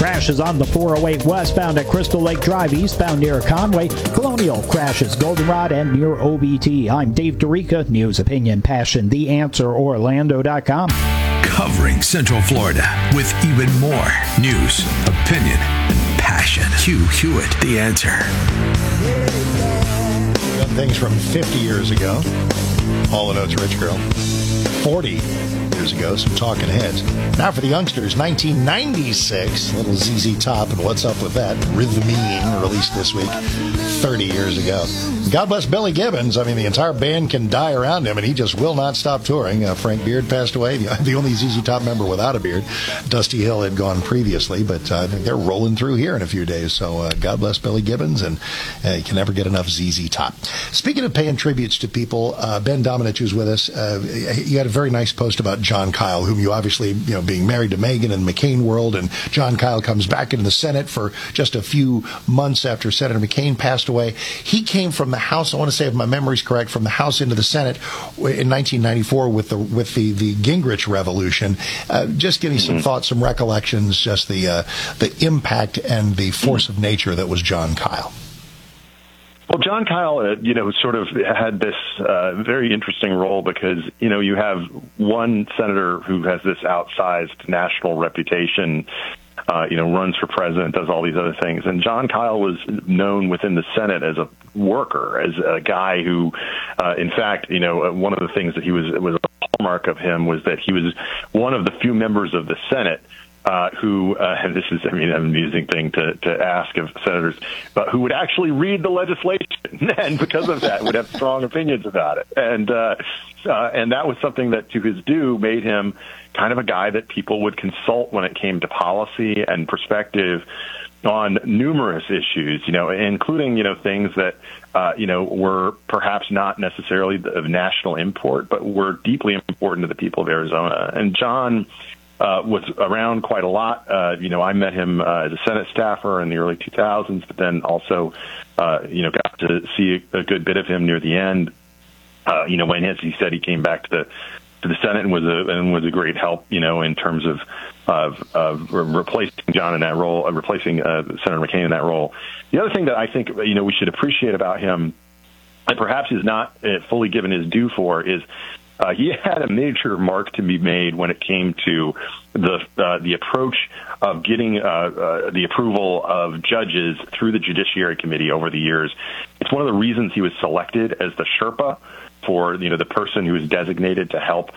Crashes on the 408 westbound at Crystal Lake Drive, eastbound near Conway. Colonial crashes Goldenrod and near OBT. I'm Dave DeRica, News, Opinion, Passion, The Answer, Orlando.com. Covering Central Florida with even more news, opinion, and passion. Hugh Hewitt, The Answer. Things from 50 years ago. Hall & Oates Rich Girl. 40 years ago, some talking heads. Now for the youngsters, 1996, little ZZ Top and What's Up With That, Rhythmine, released this week, 30 years ago. God bless Billy Gibbons. I mean, the entire band can die around him, and he just will not stop touring. Frank Beard passed away, the only ZZ Top member without a beard. Dusty Hill had gone previously, but I think they're rolling through here in a few days. So God bless Billy Gibbons, and you can never get enough ZZ Top. Speaking of paying tributes to people, Ben Domenech, who's with us, you had a very nice post about John Kyle, whom you obviously, being married to Megyn and McCain world, and John Kyle comes back into the Senate for just a few months after Senator McCain passed away. He came from the House, I want to say if my memory's correct, from the House into the Senate in 1994 with the Gingrich revolution. Just give me some thoughts, some recollections, just the impact and the force of nature that was John Kyle. Well, John Kyle, sort of had this very interesting role because, you have one senator who has this outsized national reputation, runs for president, does all these other things. And John Kyle was known within the Senate as a worker, as a guy who, in fact, one of the things that was a hallmark of him was that he was one of the few members of the Senate who, and this is, an amusing thing to ask of senators, but who would actually read the legislation, and because of that, would have strong opinions about it. And that was something that, to his due, made him kind of a guy that people would consult when it came to policy and perspective on numerous issues, including, things that, were perhaps not necessarily of national import, but were deeply important to the people of Arizona. And John was around quite a lot. I met him as a Senate staffer in the early 2000s, but then also, got to see a good bit of him near the end. When, as he said, he came back to the Senate and was a great help, in terms of replacing John in that role, replacing Senator McCain in that role. The other thing that I think, we should appreciate about him, and perhaps is not fully given his due for, is he had a major mark to be made when it came to the approach of getting the approval of judges through the Judiciary Committee over the years. It's one of the reasons he was selected as the Sherpa for the person who is designated to help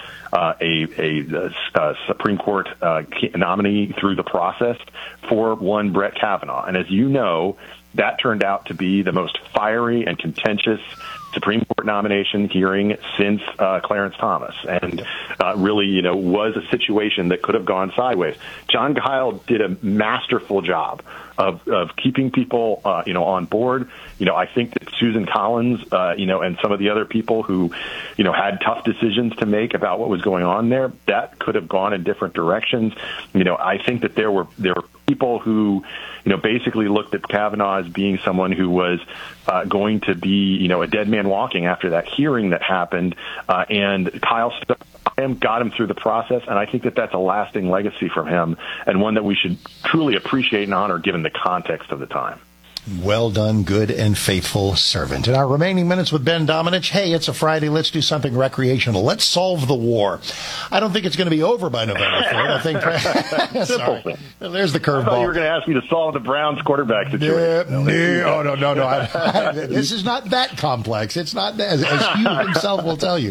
a Supreme Court nominee through the process for one Brett Kavanaugh. And as you know, that turned out to be the most fiery and contentious Supreme Court nomination hearing since Clarence Thomas, and really, was a situation that could have gone sideways. John Kyle did a masterful job of keeping people, on board. I think that Susan Collins, and some of the other people who, had tough decisions to make about what was going on there, that could have gone in different directions. I think that there were people who, basically looked at Kavanaugh as being someone who was going to be, a dead man walking after that hearing that happened, and Kyle got him through the process, and I think that that's a lasting legacy from him, and one that we should truly appreciate and honor given the context of the time. Well done, good and faithful servant. In our remaining minutes with Ben Domenech, hey, it's a Friday. Let's do something recreational. Let's solve the war. I don't think it's going to be over by November 3rd. I think. Sorry. There's the curveball. I thought you were going to ask me to solve the Browns quarterback situation. No. This is not that complex. It's not that, as Hugh himself will tell you.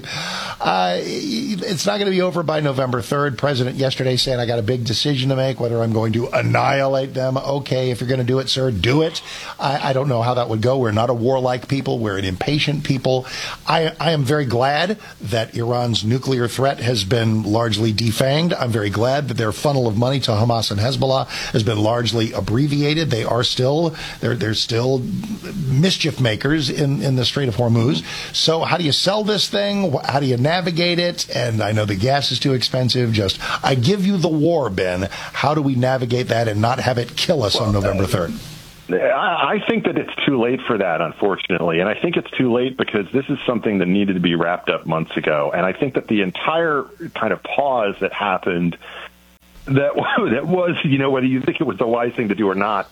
It's not going to be over by November 3rd. President yesterday said, I got a big decision to make, whether I'm going to annihilate them. Okay, if you're going to do it, sir, do it. I don't know how that would go. We're not a warlike people. We're an impatient people. I am very glad that Iran's nuclear threat has been largely defanged. I'm very glad that their funnel of money to Hamas and Hezbollah has been largely abbreviated. They are still, they're still mischief makers in the Strait of Hormuz. So how do you sell this thing? How do you navigate it? And I know the gas is too expensive. I give you the war, Ben. How do we navigate that and not have it kill us on November 3rd? I think that it's too late for that, unfortunately. And I think it's too late because this is something that needed to be wrapped up months ago. And I think that the entire kind of pause that happened that was, whether you think it was the wise thing to do or not,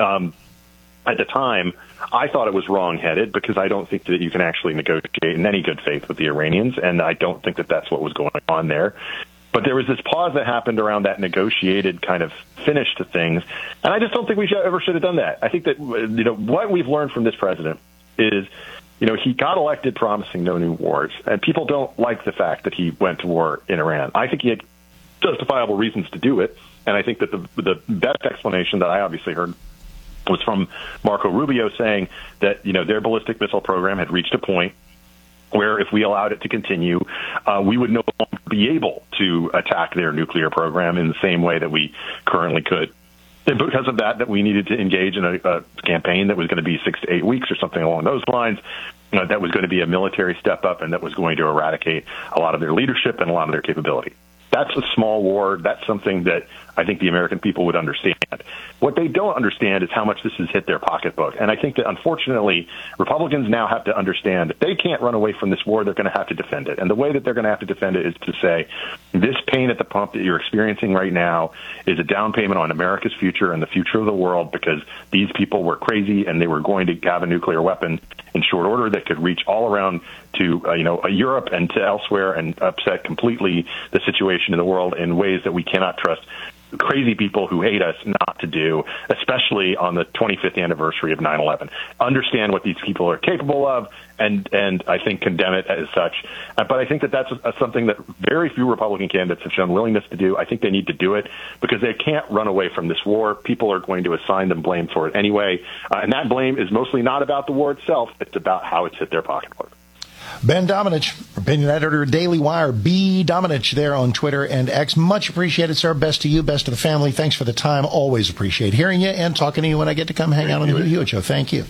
at the time, I thought it was wrong-headed because I don't think that you can actually negotiate in any good faith with the Iranians, and I don't think that that's what was going on there. But there was this pause that happened around that negotiated kind of finish to things, and I just don't think we ever should have done that. I think that what we've learned from this president is, he got elected promising no new wars, and people don't like the fact that he went to war in Iran. I think he had justifiable reasons to do it, and I think that the best explanation that I obviously heard was from Marco Rubio saying that their ballistic missile program had reached a point where if we allowed it to continue, we would no longer be able to attack their nuclear program in the same way that we currently could. And because of that we needed to engage in a campaign that was going to be 6 to 8 weeks or something along those lines, that was going to be a military step up and that was going to eradicate a lot of their leadership and a lot of their capability. That's a small war. That's something that I think the American people would understand. What they don't understand is how much this has hit their pocketbook. And I think that, unfortunately, Republicans now have to understand that they can't run away from this war. They're going to have to defend it. And the way that they're going to have to defend it is to say, this pain at the pump that you're experiencing right now is a down payment on America's future and the future of the world, because these people were crazy and they were going to have a nuclear weapon in short order that could reach all around to Europe and to elsewhere and upset completely the situation in the world in ways that we cannot trust crazy people who hate us not to do, especially on the 25th anniversary of 9/11. Understand what these people are capable of, and I think condemn it as such. But I think that that's something that very few Republican candidates have shown willingness to do. I think they need to do it because they can't run away from this war. People are going to assign them blame for it anyway, and that blame is mostly not about the war itself. It's about how it's hit their pocketbook. Ben Domenech, opinion editor at Daily Wire. B. Domenech there on Twitter and X. Much appreciated, sir. Best to you, best to the family. Thanks for the time. Always appreciate hearing you and talking to you when I get to come hang out on the Hugh Hewitt Show. Thank you.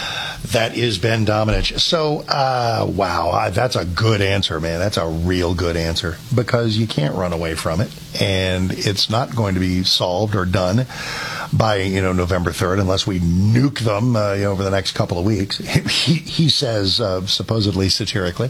That is Ben Domenech. So, wow, that's a good answer, man. That's a real good answer because you can't run away from it, and it's not going to be solved or done by November 3rd unless we nuke them over the next couple of weeks. He says, supposedly satirically.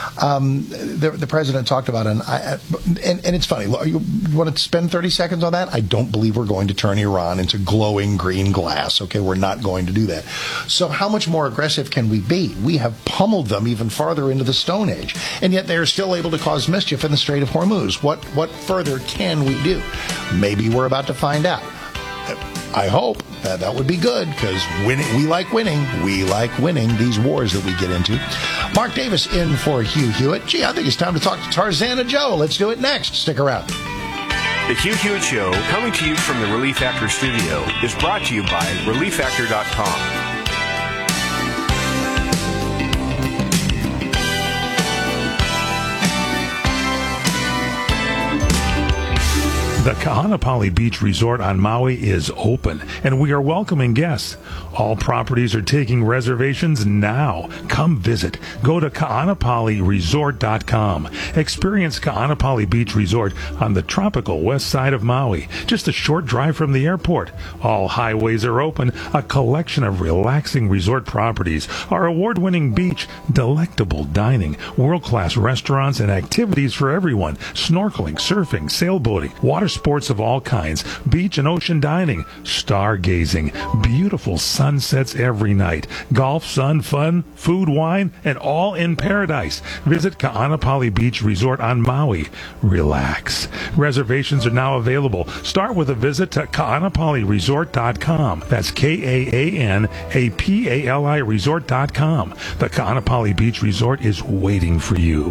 The president talked about and it's funny. You want to spend 30 seconds on that? I don't believe we're going to turn Iran into glowing green glass. Okay, we're not going to do that. So how much more aggressive can we be? We have pummeled them even farther into the Stone Age, and yet they're still able to cause mischief in the Strait of Hormuz. What further can we do? Maybe we're about to find out. I hope that would be good because we like winning. We like winning these wars that we get into. Mark Davis in for Hugh Hewitt. Gee, I think it's time to talk to Tarzana Joe. Let's do it next. Stick around. The Hugh Hewitt Show, coming to you from the Relief Factor studio, is brought to you by ReliefFactor.com. The Kahanapali Beach Resort on Maui is open, and we are welcoming guests. All properties are taking reservations now. Come visit. Go to kahanapaliresort.com. Experience Kahanapali Beach Resort on the tropical west side of Maui, just a short drive from the airport. All highways are open, a collection of relaxing resort properties, our award-winning beach, delectable dining, world-class restaurants, and activities for everyone. Snorkeling, surfing, sailboating, water sports of all kinds, beach and ocean dining, stargazing, beautiful sunsets every night, golf, sun, fun, food, wine, and all in paradise. Visit Kahanapali Beach Resort on Maui. Relax. Reservations are now available. Start with a visit to kahanapaliresort.com. That's KAANAPALI resort.com. The Kahanapali Beach Resort is waiting for you.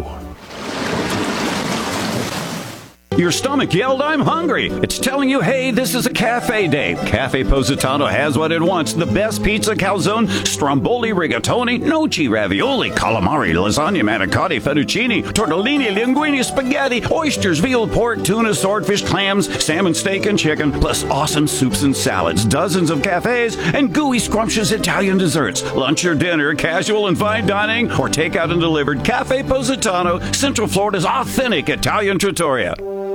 Your stomach yelled, "I'm hungry." It's telling you, hey, this is a cafe day. Cafe Positano has what it wants. The best pizza, calzone, stromboli, rigatoni, gnocchi, ravioli, calamari, lasagna, manicotti, fettuccine, tortellini, linguine, spaghetti, oysters, veal, pork, tuna, swordfish, clams, salmon, steak, and chicken, plus awesome soups and salads, dozens of cafes, and gooey, scrumptious Italian desserts. Lunch or dinner, casual and fine dining, or takeout and delivered. Cafe Positano, Central Florida's authentic Italian trattoria.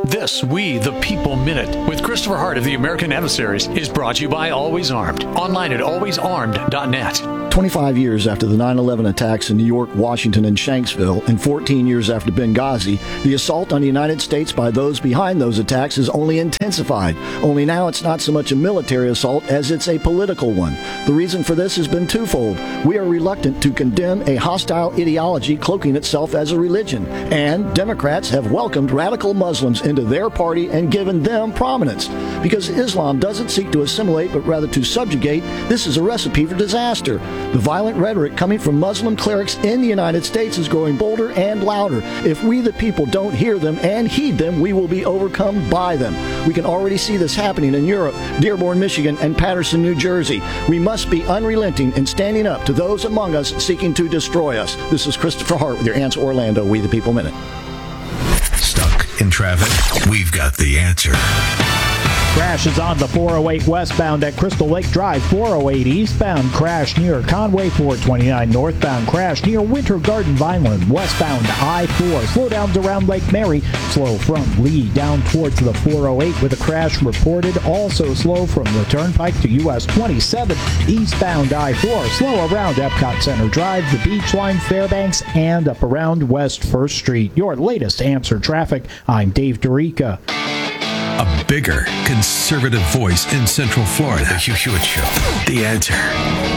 This We the People Minute with Christopher Hart of the American Adversaries is brought to you by Always Armed. Online at alwaysarmed.net. 25 years after the 9/11 attacks in New York, Washington, and Shanksville, and 14 years after Benghazi, the assault on the United States by those behind those attacks is only intensified. Only now it's not so much a military assault as it's a political one. The reason for this has been twofold. We are reluctant to condemn a hostile ideology cloaking itself as a religion, and Democrats have welcomed radical Muslims into their party and given them prominence. Because Islam doesn't seek to assimilate, but rather to subjugate, this is a recipe for disaster. The violent rhetoric coming from Muslim clerics in the United States is growing bolder and louder. If we the people don't hear them and heed them, we will be overcome by them. We can already see this happening in Europe, Dearborn, Michigan, and Patterson, New Jersey. We must be unrelenting in standing up to those among us seeking to destroy us. This is Christopher Hart with your Answer Orlando We the People Minute. Stuck in traffic? We've got the answer. Crashes on the 408 westbound at Crystal Lake Drive, 408 eastbound crash near Conway, 429 northbound crash near Winter Garden Vineland, westbound I-4. Slowdowns around Lake Mary, slow from Lee down towards the 408 with a crash reported. Also slow from the Turnpike to US 27, eastbound I-4. Slow around Epcot Center Drive, the Beach Line, Fairbanks, and up around West 1st Street. Your latest Answer Traffic, I'm Dave Dorica. A bigger conservative voice in Central Florida. The Hugh Hewitt Show. The Answer.